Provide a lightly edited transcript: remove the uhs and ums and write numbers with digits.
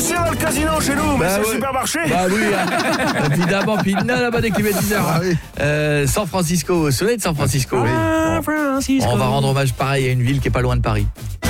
aussi, on a le casino chez nous, mais Bah c'est ouais. le supermarché. Bah oui, hein. Évidemment, puis non, là-bas des climatiseurs. Ah oui. San Francisco, soleil de San Francisco. oui. Francisco. On va rendre hommage pareil à une ville qui est pas loin de Paris.